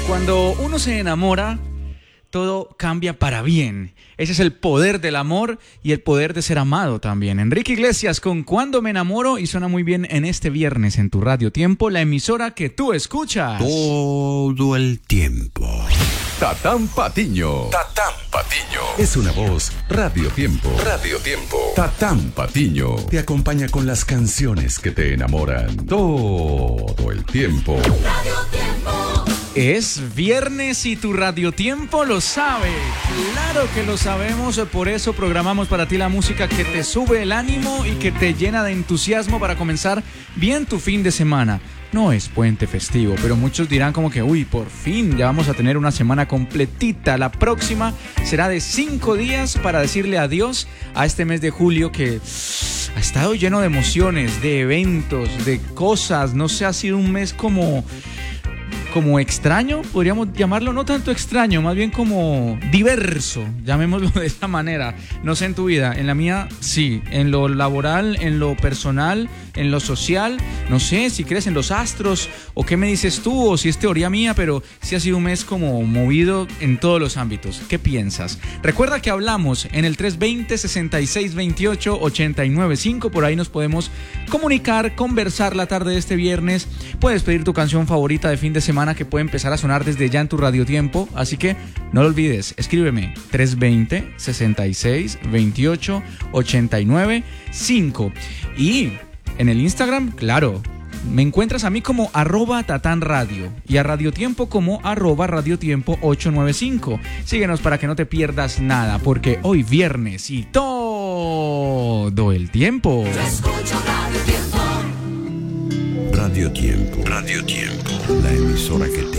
Cuando uno se enamora, todo cambia para bien. Ese es el poder del amor y el poder de ser amado también. Enrique Iglesias con Cuando me enamoro, y suena muy bien en este viernes en tu Radio Tiempo, la emisora que tú escuchas todo el tiempo. Tatán Patiño. Tatán Patiño. Es una voz Radio Tiempo. Radio Tiempo. Tatán Patiño. Te acompaña con las canciones que te enamoran todo el tiempo. Radio Tiempo. Es viernes y tu Radio Tiempo lo sabe. Claro que lo sabemos, por eso programamos para ti la música que te sube el ánimo y que te llena de entusiasmo para comenzar bien tu fin de semana. No es puente festivo, pero muchos dirán como que, uy, por fin ya vamos a tener una semana completita. La próxima será de 5 días para decirle adiós a este mes de julio que ha estado lleno de emociones, de eventos, de cosas. No sé, ha sido un mes como extraño, podríamos llamarlo, no tanto extraño, más bien como diverso, llamémoslo de esa manera. No sé en tu vida, en la mía sí, en lo laboral, en lo personal, en lo social, no sé si crees en los astros o qué me dices tú o si es teoría mía, pero sí ha sido un mes como movido en todos los ámbitos. ¿Qué piensas? Recuerda que hablamos en el 320-6628-895, por ahí nos podemos comunicar, conversar la tarde de este viernes. Puedes pedir tu canción favorita de fin de semana que puede empezar a sonar desde ya en tu Radio Tiempo, así que no lo olvides, escríbeme 320-6628-895 y en el Instagram, claro, me encuentras a mí como @tatanradio y a Radio Tiempo como @radiotiempo895. Síguenos para que no te pierdas nada, porque hoy viernes y todo el tiempo. Yo escucho Radio Tiempo. Radio Tiempo. Radio Tiempo. La emisora que